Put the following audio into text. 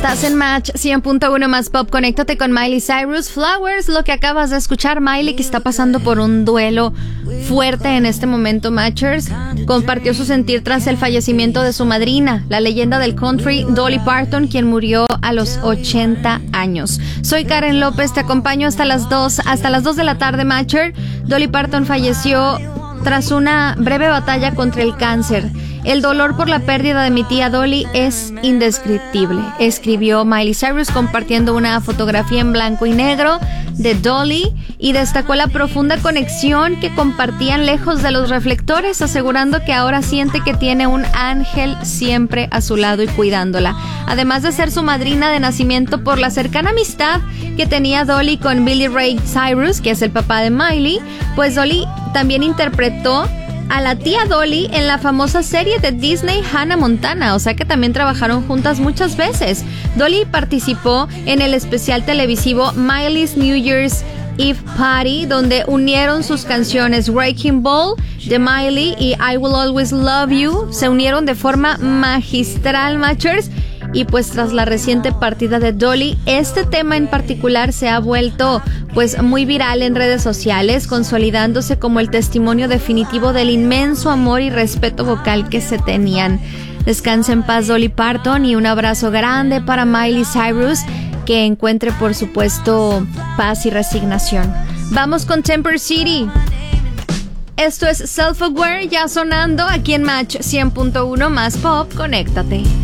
Estás en Match 100.1 más Pop. Conéctate con Miley Cyrus. Flowers, lo que acabas de escuchar. Miley, que está pasando por un duelo fuerte en este momento, Matchers, compartió su sentir tras el fallecimiento de su madrina, la leyenda del country Dolly Parton, quien murió a los 80 años. Soy Karen López, te acompaño hasta las 2 de la tarde, Matcher. Dolly Parton falleció tras una breve batalla contra el cáncer. El dolor por la pérdida de mi tía Dolly es indescriptible, escribió Miley Cyrus compartiendo una fotografía en blanco y negro de Dolly, y destacó la profunda conexión que compartían lejos de los reflectores, asegurando que ahora siente que tiene un ángel siempre a su lado y cuidándola. Además de ser su madrina de nacimiento por la cercana amistad que tenía Dolly con Billy Ray Cyrus, que es el papá de Miley, pues Dolly también interpretó a la tía Dolly en la famosa serie de Disney Hannah Montana, o sea que también trabajaron juntas muchas veces. Dolly participó en el especial televisivo Miley's New Year's Eve Party, donde unieron sus canciones Wrecking Ball de Miley y I Will Always Love You. Se unieron de forma magistral, Matchers. Y pues tras la reciente partida de Dolly, este tema en particular se ha vuelto pues muy viral en redes sociales, consolidándose como el testimonio definitivo del inmenso amor y respeto vocal que se tenían. Descansa en paz, Dolly Parton, y un abrazo grande para Miley Cyrus, que encuentre por supuesto paz y resignación. Vamos con Temper City. Esto es Self Aware, ya sonando aquí en Match 100.1 más Pop. Conéctate.